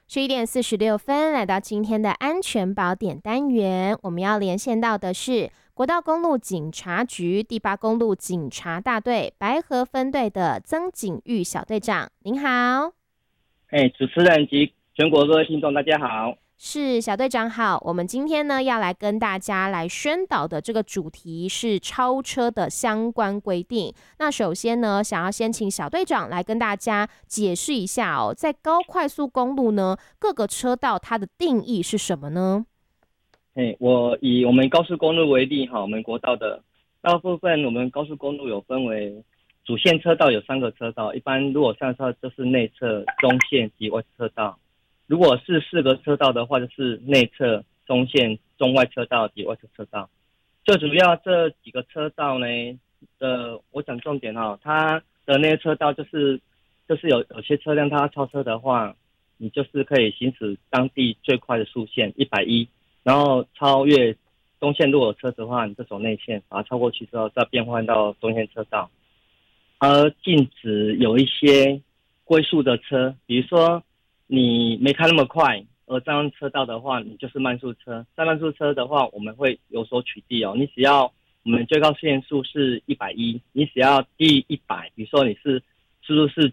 11点46分，来到今天的安全宝典单元，我们要连线到的是国道公路警察局第8公路警察大队白河分队的曾景玉小队长，您好。 主持人及全国各位听众，大家好。 是小队长好，我们今天呢要来跟大家来宣导的这个主题是超车的相关规定。那首先呢，想要先请小队长来跟大家解释一下哦，在高快速公路呢，各个车道它的定义是什么呢？ 我以我们高速公路为例哈，我们国道的大部分，我们高速公路有分为主线车道有3个车道，一般如果上车就是内侧、中线及外车道。如果是4个车道的话，就是内侧、中线、中外车道及外侧车道。最主要这几个车道呢我讲重点哈，它的那些车道就是有些车辆它超车的话，你就是可以行驶当地最快的速限110，然后超越中线如果有车子的话，你就走内线，把它超过去之后再变换到中线车道。而禁止有一些龟速的车，比如说你没开那么快，而这样车道的话，你就是慢速车。在慢速车的话，我们会有所取缔哦。你只要我们最高限速是110，你只要低于100，比如说你是速度是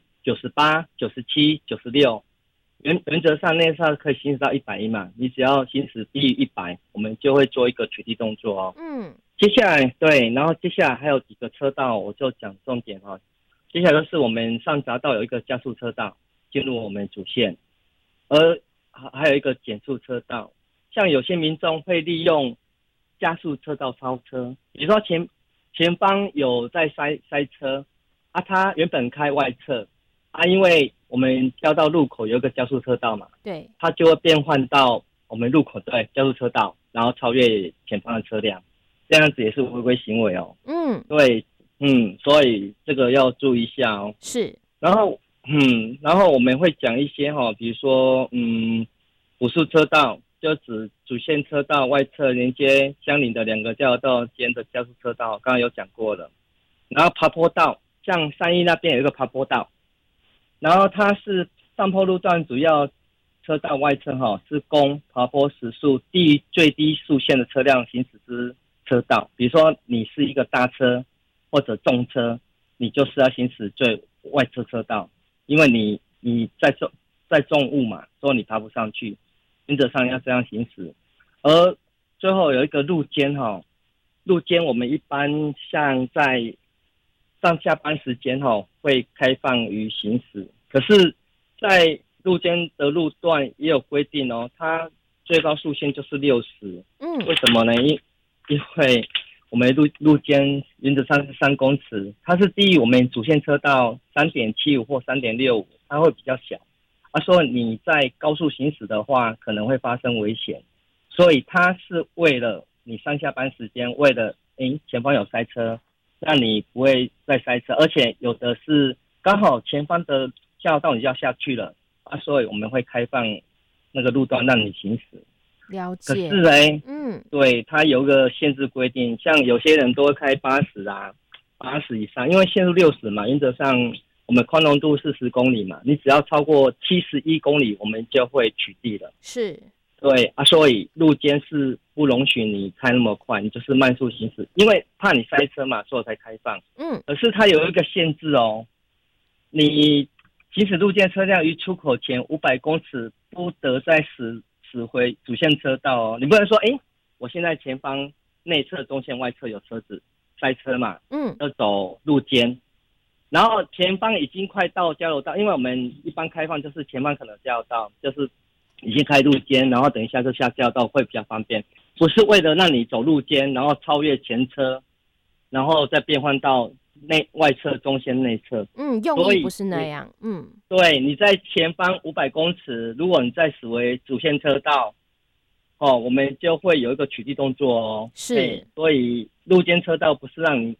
98、97、96，原则上那车可以行驶到110嘛，你只要行驶低于100，我们就会做一个取缔动作哦。接下来对，然后接下来还有几个车道，我就讲重点哈。接下来就是我们上匝道有一个加速车道进入我们主线，而还有一个减速车道。像有些民众会利用加速车道超车，比如说前方有在塞车啊，他原本开外侧啊，因为我们交到路口有一个加速车道嘛， 对， 他就会变换到我们路口对加速车道，然后超越前方的车辆。这样子也是违规行为哦。对，所以这个要注意一下哦。 是， 然后我们会讲一些比如说辅助车道，就指主线车道外侧连接相邻的2个交流道间的加速车道，刚刚有讲过了。然后爬坡道，像3义那边有一个爬坡道，然后它是上坡路段主要车道外侧是供爬坡时速低于最低速限的车辆行驶之车道。比如说你是一个大车或者重车，你就是要行驶最外侧车道，因为你在重物嘛，所以你爬不上去，原则上要这样行驶。而最后有一个路肩路肩我们一般像在上下班时间会开放于行驶，可是在路肩的路段也有规定哦，它最高速限就是60。为什么呢？因为我们路肩原则上是3公尺，它是低于我们主线车道 3.75 或 3.65， 它会比较小。所以你在高速行驶的话可能会发生危险，所以它是为了你上下班时间，为了前方有塞车，让你不会再塞车，而且有的是刚好前方的下道你就要下去了所以我们会开放那个路段让你行驶。可了解。 是对，它有个限制规定，像有些人都会开80啊，80以上，因为限速60嘛，原则上我们宽容度是10公里嘛，你只要超过71公里，我们就会取缔了。 是， 对所以路肩是不容许你开那么快，你就是慢速行驶，因为怕你塞车嘛，所以才开放。可是它有一个限制哦，你行驶路肩车辆于出口前500公尺不得再驶回主线车道哦。你不能说我现在前方内侧、中线、外侧有车子塞车嘛，要走路肩，然后前方已经快到交流道，因为我们一般开放就是前方可能交流道，就是已经开路肩，然后等一下就下交流道会比较方便，不是为了让你走路肩，然后超越前车，然后再变换到外侧、中线、内侧。 用意不是那样。 对，你在前方500公尺，如果你再驶为主线车道我们就会有一个取缔动作哦。 是， 所以路肩车道不是让你